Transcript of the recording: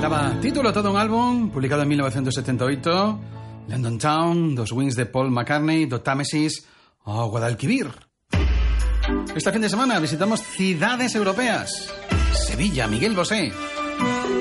Daba título a todo un álbum publicado en 1978, London Town, dos Wings de Paul McCartney, do Támesis o Guadalquivir. Este fin de semana visitamos ciudades europeas. Sevilla, Miguel Bosé.